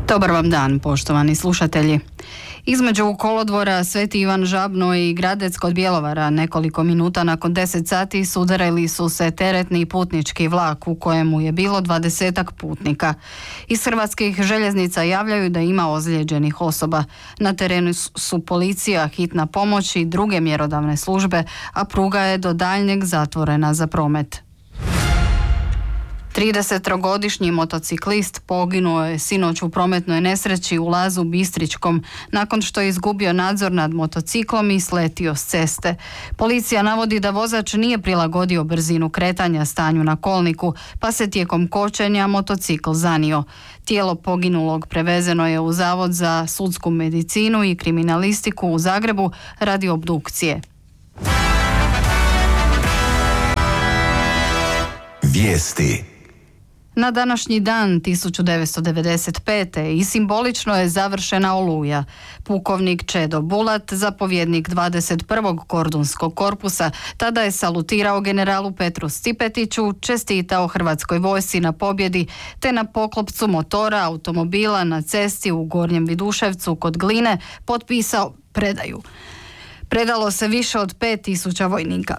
Dobar vam dan, poštovani slušatelji. Između kolodvora Sveti Ivan Žabno i Gradec kod Bjelovara nekoliko minuta nakon 10 sati sudarili su se teretni i putnički vlak u kojemu je bilo 20-ak putnika. Iz Hrvatskih željeznica javljaju da ima ozlijeđenih osoba. Na terenu su policija, hitna pomoć i druge mjerodavne službe, a pruga je do daljnjeg zatvorena za promet. 30-godišnji motociklist poginuo je sinoć u prometnoj nesreći u Lazu Bistričkom nakon što je izgubio nadzor nad motociklom i sletio s ceste. Policija navodi da vozač nije prilagodio brzinu kretanja stanju na kolniku, pa se tijekom kočenja motocikl zanio. Tijelo poginulog prevezeno je u Zavod za sudsku medicinu i kriminalistiku u Zagrebu radi obdukcije. Vijesti. Na današnji dan 1995. i simbolično je završena Oluja. Pukovnik Čedo Bulat, zapovjednik 21. kordunskog korpusa, tada je salutirao generalu Petru Stipetiću, čestitao Hrvatskoj vojsci na pobjedi, te na poklopcu motora automobila na cesti u Gornjem Viduševcu kod Gline potpisao predaju. Predalo se više od 5000 vojnika,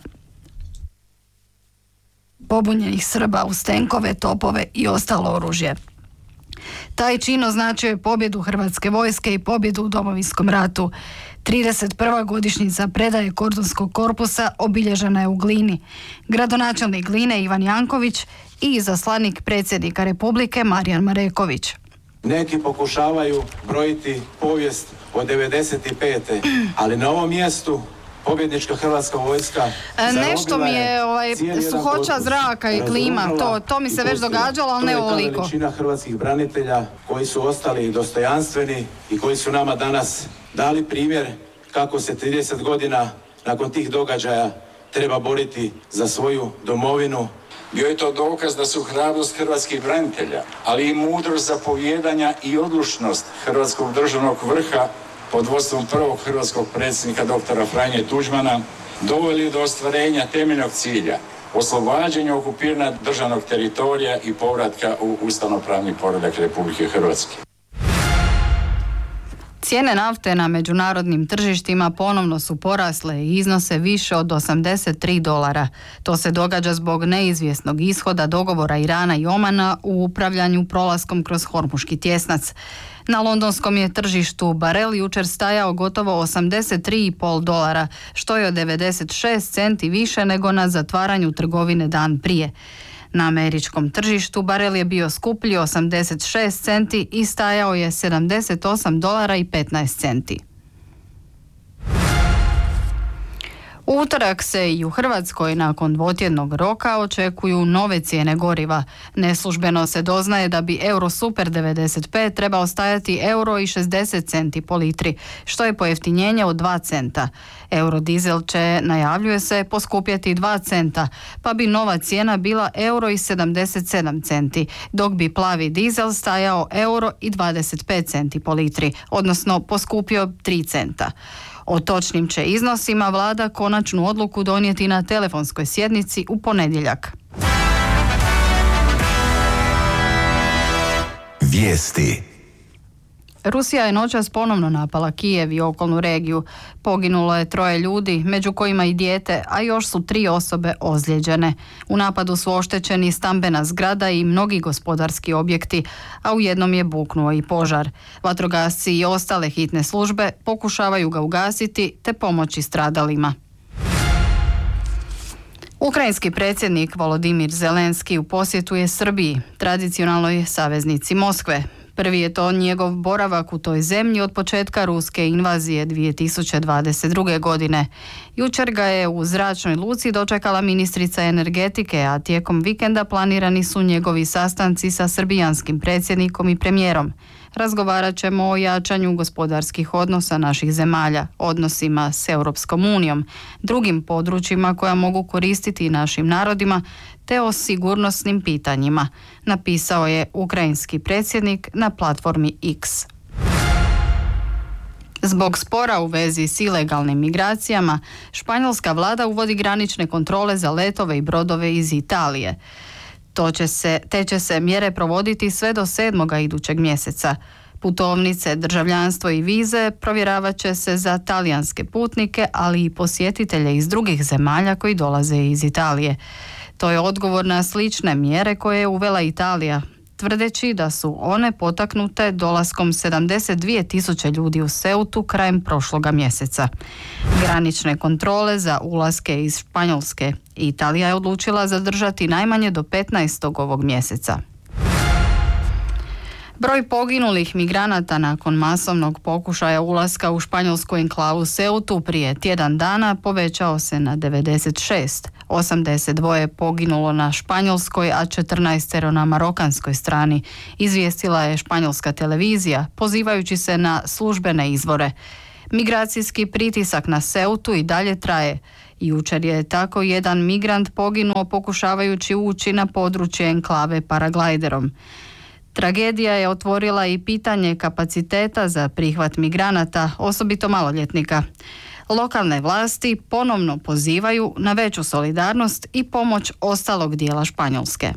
pobunjenih Srba uz tenkove, topove i ostalo oružje. Taj čin označio je pobjedu Hrvatske vojske i pobjedu u Domovinskom ratu. 31. godišnjica predaje Kordunskog korpusa obilježena je u Glini. Gradonačelnik Gline Ivan Janković i izaslanik predsjednika Republike Marijan Mareković. Neki pokušavaju brojiti povijest od 95. ali na ovom mjestu pobjednička Hrvatska vojska nešto mi je suhoća zraka i klima, to mi se već događalo, ali ne ovoliko. To je ta veličina hrvatskih branitelja koji su ostali dostojanstveni i koji su nama danas dali primjer kako se 30 godina nakon tih događaja treba boriti za svoju domovinu. Bio je to dokaz da su hrabrost hrvatskih branitelja, ali i mudrost zapovijedanja i odlučnost hrvatskog državnog vrha pod vodstvom prvog hrvatskog predsjednika doktora Franje Tuđmana doveli do ostvarenja temeljnog cilja, oslobađanja okupiranog državnog teritorija i povratka u ustavnopravni poredak Republike Hrvatske. Cijene nafte na međunarodnim tržištima ponovno su porasle i iznose više od $83. To se događa zbog neizvjesnog ishoda dogovora Irana i Omana u upravljanju prolaskom kroz Hormuški tjesnac. Na londonskom je tržištu barel jučer stajao gotovo $83,5, što je od 96 centi više nego na zatvaranju trgovine dan prije. Na američkom tržištu barel je bio skuplji 86 centi i stajao je $78,15. U utorak se i u Hrvatskoj nakon dvotjednog roka očekuju nove cijene goriva. Neslužbeno se doznaje da bi Euro Super 95 trebao stajati €1,60 po litri, što je pojeftinjenje od 2 centa. Eurodizel će, najavljuje se, poskupjeti 2 centa, pa bi nova cijena bila €1,77, dok bi plavi dizel stajao €1,25 po litri, odnosno poskupio 3 centa. O točnim će iznosima vlada konačnu odluku donijeti na telefonskoj sjednici u ponedjeljak. Vijesti. Rusija je noćas ponovno napala Kijev i okolnu regiju. Poginulo je 3 ljudi, među kojima i dijete, a još su 3 osobe ozlijeđene. U napadu su oštećeni stambena zgrada i mnogi gospodarski objekti, a u jednom je buknuo i požar. Vatrogasci i ostale hitne službe pokušavaju ga ugasiti te pomoći stradalima. Ukrajinski predsjednik Volodimir Zelenski u posjetu je Srbiji, tradicionalnoj saveznici Moskve. Prvi je to njegov boravak u toj zemlji od početka ruske invazije 2022. godine. Jučer ga je u zračnoj luci dočekala ministrica energetike, a tijekom vikenda planirani su njegovi sastanci sa srbijanskim predsjednikom i premijerom. Razgovarat ćemo o jačanju gospodarskih odnosa naših zemalja, odnosima s Europskom unijom, drugim područjima koja mogu koristiti našim narodima, te o sigurnosnim pitanjima, napisao je ukrajinski predsjednik na platformi X. Zbog spora u vezi s ilegalnim migracijama, španjolska vlada uvodi granične kontrole za letove i brodove iz Italije. Te će se mjere provoditi sve do 7. idućeg mjeseca. Putovnice, državljanstvo i vize provjeravat će se za talijanske putnike, ali i posjetitelje iz drugih zemalja koji dolaze iz Italije. To je odgovor na slične mjere koje je uvela Italija, tvrdeći da su one potaknute dolaskom 72.000 ljudi u Ceutu krajem prošloga mjeseca. Granične kontrole za ulaske iz Španjolske Italija je odlučila zadržati najmanje do 15. ovog mjeseca. Broj poginulih migranata nakon masovnog pokušaja ulaska u španjolsku enklavu Ceutu prije tjedan dana povećao se na 96. 82 je poginulo na španjolskoj, a 14 na marokanskoj strani, izvijestila je španjolska televizija, pozivajući se na službene izvore. Migracijski pritisak na Ceutu i dalje traje. Jučer je tako jedan migrant poginuo pokušavajući ući na područje enklave paraglajderom. Tragedija je otvorila i pitanje kapaciteta za prihvat migranata, osobito maloljetnika. Lokalne vlasti ponovno pozivaju na veću solidarnost i pomoć ostalog dijela Španjolske.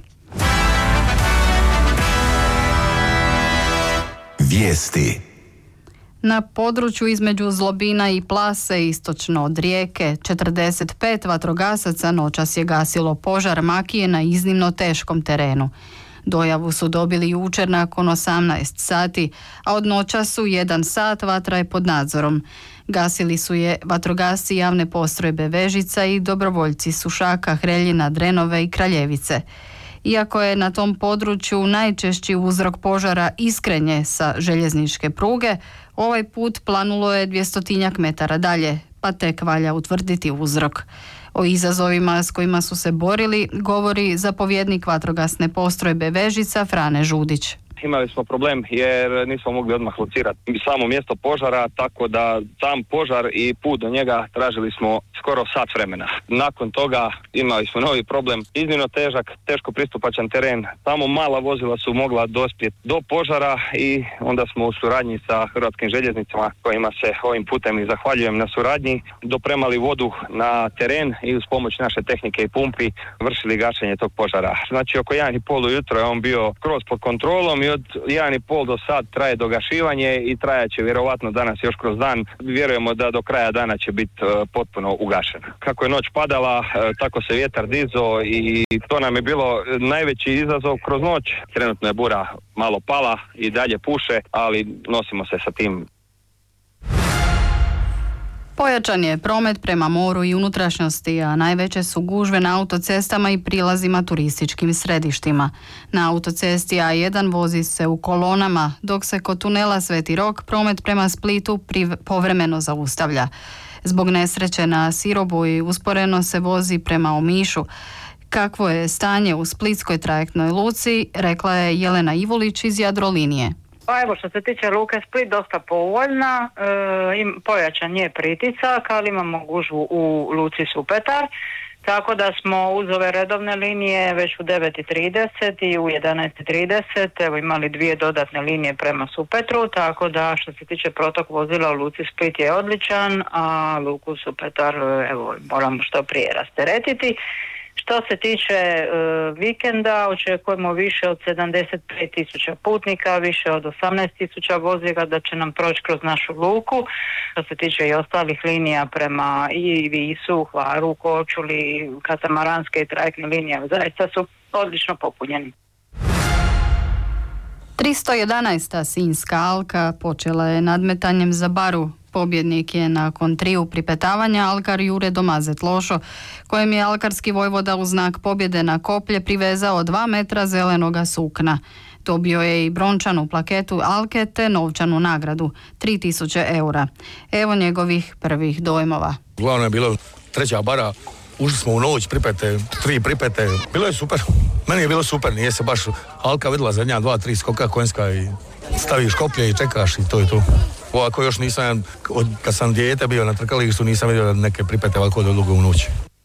Vijesti. Na području između Zlobina i Plase, istočno od Rijeke, 45 vatrogasaca noćas je gasilo požar makije na iznimno teškom terenu. Dojavu su dobili jučer nakon 18 sati, a od noćas su 1 sat vatra je pod nadzorom. Gasili su je vatrogasci javne postrojbe Vežica i dobrovoljci Sušaka, Hreljina, Drenove i Kraljevice. Iako je na tom području najčešći uzrok požara iskrenje sa željezničke pruge, ovaj put planulo je 200 metara dalje, pa tek valja utvrditi uzrok. O izazovima s kojima su se borili govori zapovjednik vatrogasne postrojbe Vežica Frane Žudić. Imali smo problem jer nismo mogli odmah locirati samo mjesto požara, tako da sam požar i put do njega tražili smo skoro sat vremena. Nakon toga imali smo novi problem, iznimno težak, teško pristupačan teren, samo mala vozila su mogla dospjeti do požara i onda smo u suradnji sa Hrvatskim željeznicama, kojima se ovim putem i zahvaljujem na suradnji, dopremali vodu na teren i uz pomoć naše tehnike i pumpi vršili gašenje tog požara. Znači oko 1:30 ujutro je on bio skroz pod kontrolom i od 1:30 do sad traje dogašivanje i trajaće vjerovatno danas još kroz dan. Vjerujemo da do kraja dana će biti potpuno ugašen. Kako je noć padala, tako se vjetar dizao i to nam je bilo najveći izazov kroz noć. Trenutno je bura malo pala i dalje puše, ali nosimo se sa tim. Pojačan je promet prema moru i unutrašnjosti, a najveće su gužve na autocestama i prilazima turističkim središtima. Na autocesti A1 vozi se u kolonama, dok se kod tunela Sveti Rok promet prema Splitu povremeno zaustavlja. Zbog nesreće na Sirobuji usporeno se vozi prema Omišu. Kakvo je stanje u splitskoj trajektnoj luci, rekla je Jelena Ivulić iz Jadrolinije. Pa evo, što se tiče luke Split, dosta povoljna, pojačan je pritisak, ali imamo gužvu u luci Supetar, tako da smo uz ove redovne linije već u 9:30 i u 11:30 evo imali 2 dodatne linije prema Supetru, tako da što se tiče protok vozila u luci Split je odličan, a luku Supetar evo moramo što prije rasteretiti. Što se tiče vikenda, očekujemo više od 75.000 putnika, više od 18.000 vozila da će nam proći kroz našu luku. Što se tiče i ostalih linija prema i Visu, Hvaru, Korčuli, katamaranske i trajektne linije, zaista su odlično popunjeni. 311. Sinjska alka počela je nadmetanjem za baru. Pobjednik je nakon 3 pripetavanja alkar Jure Domazet Lošo, kojem je alkarski vojvoda u znak pobjede na koplje privezao 2 metra zelenoga sukna. Dobio je i brončanu plaketu alke te novčanu nagradu, 3000 eura. Evo njegovih prvih dojmova. Glavno je bilo 3. bara, ušli smo u noć, 3 pripete, bilo je super. Meni je bilo super, nije se baš alka vidjela zadnja 2-3 skoka konjska i staviš koplje i čekaš i to je to. Ovako još nisam, kad sam dijete bio na trkalištu, nisam vidio neke pripete ovako do dugo u noći.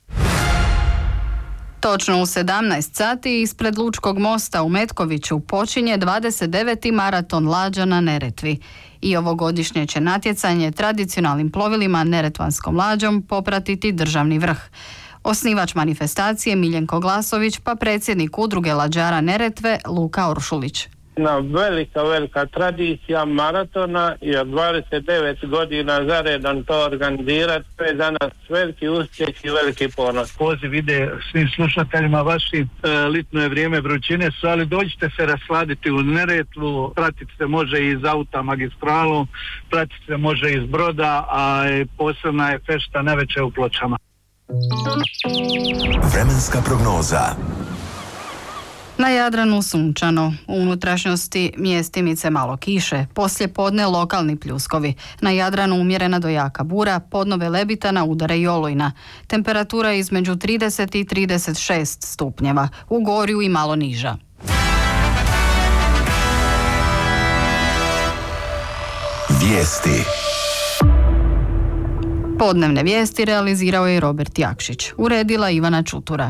Točno u 17 sati ispred Lučkog mosta u Metkoviću počinje 29. maraton lađa na Neretvi. I ovogodišnje će natjecanje tradicionalnim plovilima neretvanskom lađom popratiti državni vrh. Osnivač manifestacije Miljenko Glasović pa predsjednik udruge lađara Neretve Luka Oršulić. jedna velika tradicija maratona i od 29 godina za redom to organizirati. To je za nas veliki uspjeh i veliki ponos. Poziv ide svim slušateljima vašim, litno je vrijeme vrućine su, ali dođite se rasladiti u Neretvu, pratiti se može iz auta magistralu, pratiti se može iz broda, a posebna je fešta navečer u Pločama. Vremenska prognoza. Na Jadranu sunčano, u unutrašnjosti mjestimice malo kiše, poslije podne lokalni pljuskovi. Na Jadranu umjerena do jaka bura, podnove lebitana, udara i olujna. Temperatura između 30 i 36 stupnjeva, u Gorju i malo niža. Vijesti. Podnevne vijesti realizirao je Robert Jakšić. Uredila Ivana Čutura.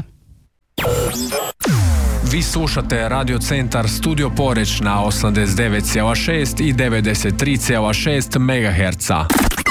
Vi slušate Radio Centar Studio Poreć na 89,6 i 93,6 MHz.